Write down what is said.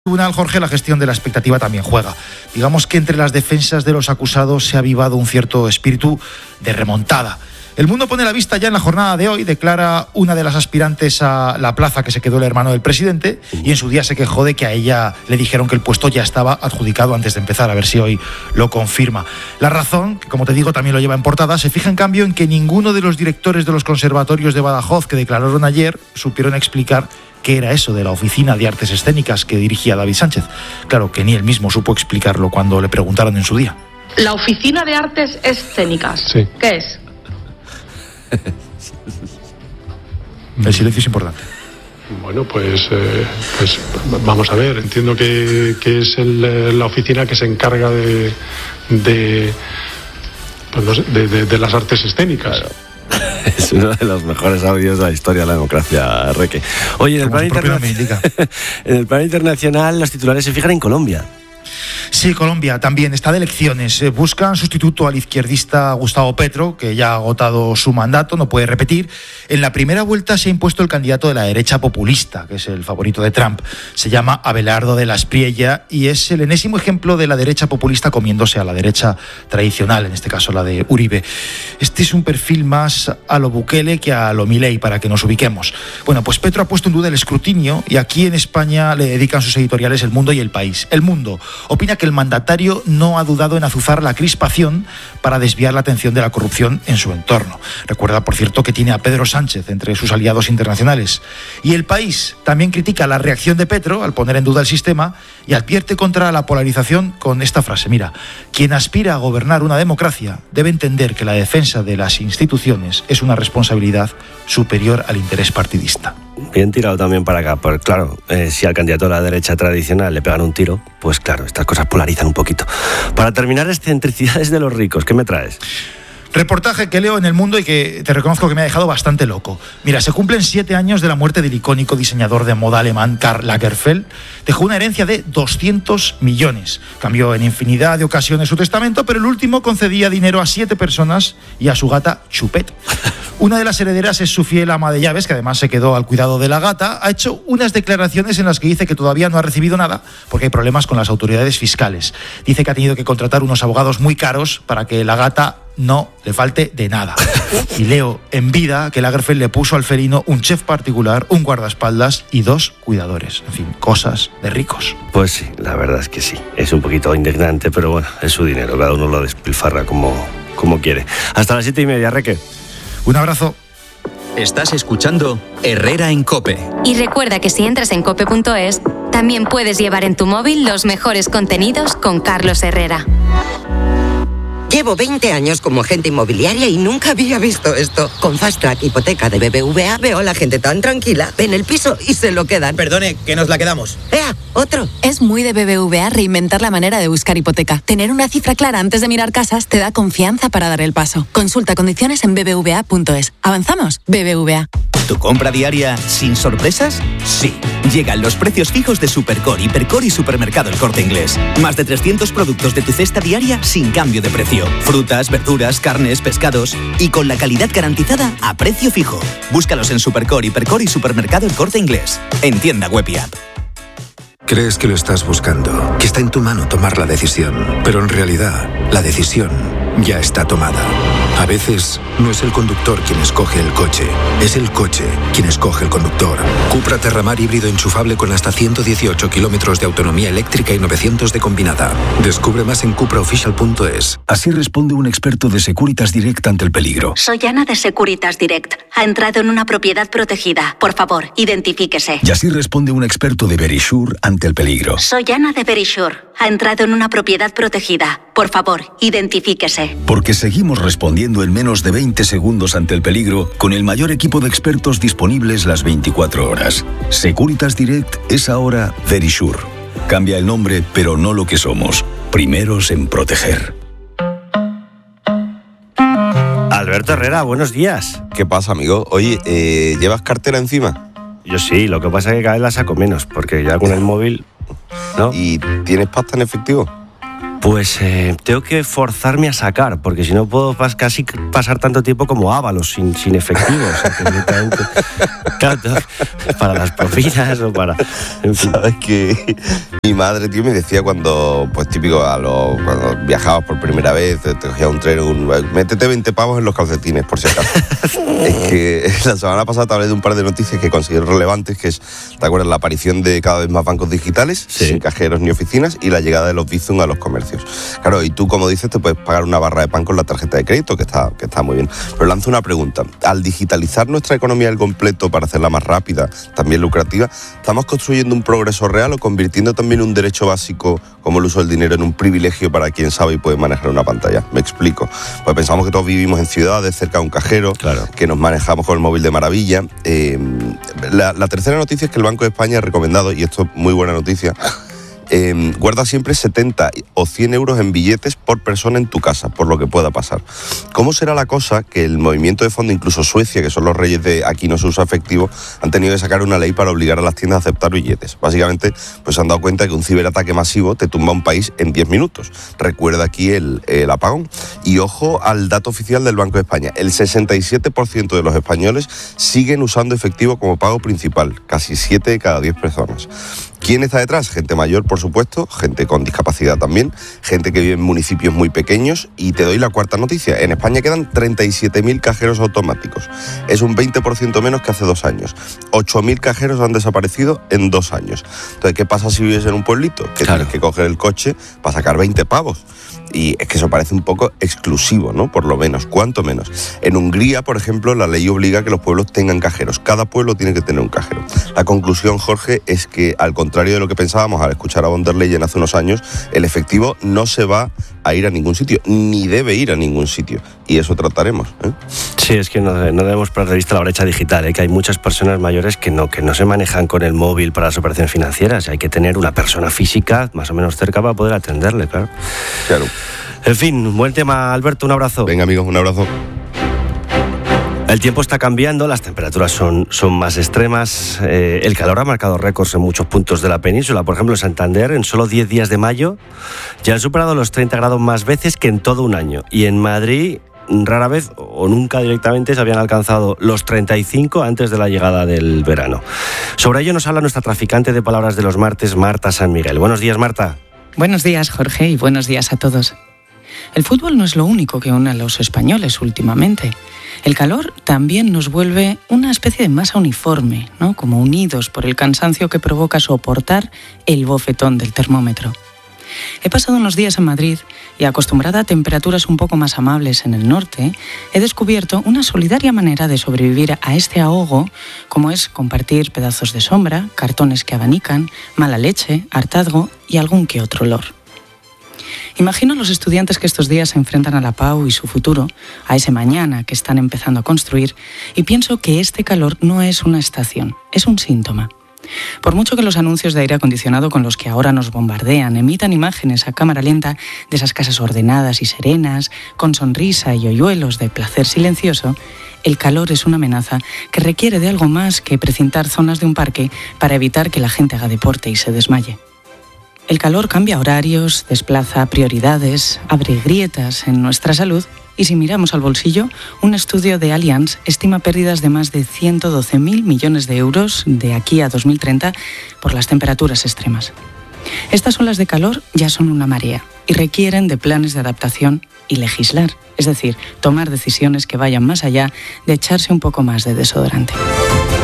Tribunal, Jorge, la gestión de la expectativa también juega. Digamos que entre las defensas de los acusados se ha avivado un cierto espíritu de remontada. El Mundo pone la vista ya en la jornada de hoy, declara una de las aspirantes a la plaza que se quedó el hermano del presidente y en su día se quejó de que a ella le dijeron que el puesto ya estaba adjudicado antes de empezar, a ver si hoy lo confirma. La razón, que como te digo también lo lleva en portada, se fija en cambio en que ninguno de los directores de los conservatorios de Badajoz que declararon ayer supieron explicar qué era eso de la Oficina de Artes Escénicas que dirigía David Sánchez. Claro que ni él mismo supo explicarlo cuando le preguntaron en su día. La Oficina de Artes Escénicas, sí. ¿Qué es? El silencio es importante. Bueno, pues vamos a ver. Entiendo que es la oficina que se encarga de las artes escénicas. Claro. Es uno de los mejores audios de la historia de la democracia, Reque. Oye, en el plano internacional los titulares se fijan en Colombia. Sí, Colombia también está de elecciones. Buscan sustituto al izquierdista Gustavo Petro, que ya ha agotado su mandato, no puede repetir. En la primera vuelta se ha impuesto el candidato de la derecha populista, que es el favorito de Trump. Se llama Abelardo de la Espriella y es el enésimo ejemplo de la derecha populista comiéndose a la derecha tradicional, en este caso la de Uribe. Este es un perfil más a lo Bukele que a lo Milei, para que nos ubiquemos. Bueno, pues Petro ha puesto en duda el escrutinio y aquí en España le dedican sus editoriales El Mundo y El País. El Mundo opina que el mandatario no ha dudado en azuzar la crispación para desviar la atención de la corrupción en su entorno. Recuerda, por cierto, que tiene a Pedro Sánchez entre sus aliados internacionales. Y El País también critica la reacción de Petro al poner en duda el sistema y advierte contra la polarización con esta frase. Mira, quien aspira a gobernar una democracia debe entender que la defensa de las instituciones es una responsabilidad superior al interés partidista. Bien tirado también para acá, pues claro, si al candidato de la derecha tradicional le pegan un tiro, pues claro, estas cosas polarizan un poquito. Para terminar, excentricidades de los ricos, ¿qué me traes? Reportaje que leo en El Mundo y que te reconozco que me ha dejado bastante loco. Mira, se cumplen 7 años de la muerte del icónico diseñador de moda alemán Karl Lagerfeld. Dejó una herencia de 200 millones. Cambió en infinidad de ocasiones su testamento, pero el último concedía dinero a 7 personas y a su gata Chupet. Una de las herederas es su fiel ama de llaves, que además se quedó al cuidado de la gata. Ha hecho unas declaraciones en las que dice que todavía no ha recibido nada porque hay problemas con las autoridades fiscales. Dice que ha tenido que contratar unos abogados muy caros para que la gata no le falte de nada. Y leo en vida que Lagerfeld le puso al felino un chef particular, un guardaespaldas y 2 cuidadores. En fin, cosas de ricos. Pues sí, la verdad es que sí. Es un poquito indignante, pero bueno, es su dinero. Cada uno lo despilfarra como quiere. Hasta las 7:30, Reque. Un abrazo. Estás escuchando Herrera en COPE. Y recuerda que si entras en cope.es, también puedes llevar en tu móvil los mejores contenidos con Carlos Herrera. Llevo 20 años como agente inmobiliaria y nunca había visto esto. Con Fast Track Hipoteca de BBVA veo a la gente tan tranquila. Ven el piso y se lo quedan. Perdone, que nos la quedamos. ¡Ea! ¡Otro! Es muy de BBVA reinventar la manera de buscar hipoteca. Tener una cifra clara antes de mirar casas te da confianza para dar el paso. Consulta condiciones en bbva.es. ¿Avanzamos? BBVA. ¿Tu compra diaria sin sorpresas? Sí. Llegan los precios fijos de Supercore, Hipercore y Supermercado El Corte Inglés. Más de 300 productos de tu cesta diaria sin cambio de precio. Frutas, verduras, carnes, pescados y con la calidad garantizada a precio fijo. Búscalos en Supercore, Hipercore y Supermercado El Corte Inglés. En tienda web y app. Crees que lo estás buscando, que está en tu mano tomar la decisión, pero en realidad la decisión ya está tomada. A veces no es el conductor quien escoge el coche, es el coche quien escoge el conductor. Cupra Terramar híbrido enchufable con hasta 118 kilómetros de autonomía eléctrica y 900 de combinada. Descubre más en cupraofficial.es. Así responde un experto de Securitas Direct ante el peligro. Soy Ana de Securitas Direct. Ha entrado en una propiedad protegida. Por favor, identifíquese. Y así responde un experto de Verisure ante el peligro. Soy Ana de Verisure. Ha entrado en una propiedad protegida. Por favor, identifíquese. Porque seguimos respondiendo en menos de 20 segundos ante el peligro con el mayor equipo de expertos disponibles las 24 horas. Securitas Direct es ahora Verisure. Cambia el nombre, pero no lo que somos. Primeros en proteger. Alberto Herrera, buenos días. ¿Qué pasa, amigo? Oye, ¿llevas cartera encima? Yo sí, lo que pasa es que cada vez la saco menos, porque ya con el móvil, ¿no? ¿Y tienes pasta en efectivo? Pues tengo que forzarme a sacar, porque si no puedo casi pasar tanto tiempo como Ábalos, sin efectivo. O sea, que directamente, claro, para las propinas o para... En fin. Sabes que mi madre, tío, me decía cuando, pues típico, cuando viajabas por primera vez, te cogías un tren, métete 20 pavos en los calcetines, por si acaso. Es que la semana pasada te hablé de un par de noticias que considero relevantes, que es, ¿te acuerdas? La aparición de cada vez más bancos digitales, sin cajeros ni oficinas, y la llegada de los Bizum a los comercios. Claro, y tú, como dices, te puedes pagar una barra de pan con la tarjeta de crédito, que está muy bien. Pero lanzo una pregunta. Al digitalizar nuestra economía al completo para hacerla más rápida, también lucrativa, ¿estamos construyendo un progreso real o convirtiendo también un derecho básico como el uso del dinero en un privilegio para quien sabe y puede manejar una pantalla? Me explico. Pues pensamos que todos vivimos en ciudades, cerca de un cajero, claro, que nos manejamos con el móvil de maravilla. La tercera noticia es que el Banco de España ha recomendado, y esto es muy buena noticia, guarda siempre 70 o 100 euros en billetes por persona en tu casa, por lo que pueda pasar. ¿Cómo será la cosa que el movimiento de fondo, incluso Suecia, que son los reyes de aquí no se usa efectivo, han tenido que sacar una ley para obligar a las tiendas a aceptar billetes? Básicamente, pues se han dado cuenta que un ciberataque masivo te tumba un país en 10 minutos. Recuerda aquí el apagón. Y ojo al dato oficial del Banco de España. El 67% de los españoles siguen usando efectivo como pago principal. Casi 7 de cada 10 personas. ¿Quién está detrás? Gente mayor, por supuesto, gente con discapacidad también, gente que vive en municipios muy pequeños. Y te doy la cuarta noticia. En España quedan 37.000 cajeros automáticos. Es un 20% menos que hace 2 años. 8.000 cajeros han desaparecido en 2 años. Entonces, ¿qué pasa si vives en un pueblito? Que claro, tienes que coger el coche para sacar 20 pavos. Y es que eso parece un poco exclusivo, ¿no? Por lo menos, cuanto menos. En Hungría, por ejemplo, la ley obliga a que los pueblos tengan cajeros. Cada pueblo tiene que tener un cajero. La conclusión, Jorge, es que al contrario de lo que pensábamos al escuchar a von der Leyen hace unos años, el efectivo no se va a ir a ningún sitio, ni debe ir a ningún sitio. Y eso trataremos, ¿eh? Sí, es que no debemos perder de vista la brecha digital, ¿eh? Que hay muchas personas mayores que no se manejan con el móvil para las operaciones financieras. Hay que tener una persona física más o menos cerca para poder atenderle, claro. Claro. En fin, buen tema, Alberto, un abrazo. Venga, amigos, un abrazo. El tiempo está cambiando, las temperaturas son más extremas. El calor ha marcado récords en muchos puntos de la península. Por ejemplo, en Santander, en solo 10 días de mayo, ya han superado los 30 grados más veces que en todo un año. Y en Madrid, rara vez o nunca directamente se habían alcanzado los 35 antes de la llegada del verano. Sobre ello nos habla nuestra traficante de palabras de los martes, Marta San Miguel. Buenos días, Marta. Buenos días, Jorge, y buenos días a todos. El fútbol no es lo único que une a los españoles últimamente. El calor también nos vuelve una especie de masa uniforme, ¿no? Como unidos por el cansancio que provoca soportar el bofetón del termómetro. He pasado unos días en Madrid y, acostumbrada a temperaturas un poco más amables en el norte, he descubierto una solidaria manera de sobrevivir a este ahogo, como es compartir pedazos de sombra, cartones que abanican, mala leche, hartazgo y algún que otro olor. Imagino a los estudiantes que estos días se enfrentan a la PAU y su futuro, a ese mañana que están empezando a construir, y pienso que este calor no es una estación, es un síntoma. Por mucho que los anuncios de aire acondicionado con los que ahora nos bombardean emitan imágenes a cámara lenta de esas casas ordenadas y serenas, con sonrisa y hoyuelos de placer silencioso, el calor es una amenaza que requiere de algo más que precintar zonas de un parque para evitar que la gente haga deporte y se desmaye. El calor cambia horarios, desplaza prioridades, abre grietas en nuestra salud. Y si miramos al bolsillo, un estudio de Allianz estima pérdidas de más de 112.000 millones de euros de aquí a 2030 por las temperaturas extremas. Estas olas de calor ya son una marea y requieren de planes de adaptación y legislar, es decir, tomar decisiones que vayan más allá de echarse un poco más de desodorante.